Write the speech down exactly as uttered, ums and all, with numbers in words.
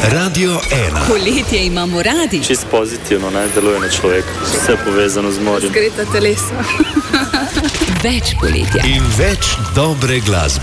Radio ena. Poletje imamo radi. Čist pozitivno, ne, deluje na človeka. Vse povezano z morjem. Zgreta telesa. Več poletja. In več dobre glasbe.